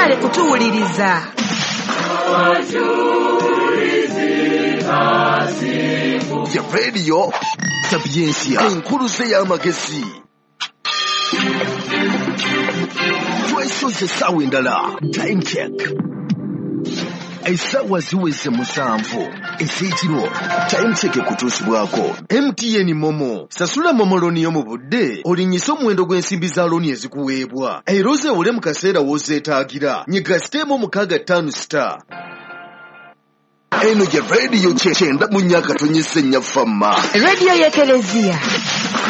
mwebale kutuwuliriza. Ya radio Sapiensia enkuluze y'amagezi twesoze essaawa endala time check essaawa ziweze 7 ez'ekiro time check ekutuusibwako MTN Momo. Sasula Momo looni yo mu budde olinyisa omuwendo gw'ensimbi za looni ezikuweebwa era ozeewole mu kaseera w'ozeetaagira. Nyiga siteemu 65*. Eno je radio 9 mu nnyaka tonyise nnya famma. Radio y'Eklezia.